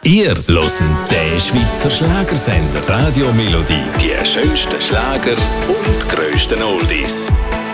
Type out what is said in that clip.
Ihr hört den Schweizer Schlagersender Radio Melodie. Die schönsten Schlager und grössten Oldies.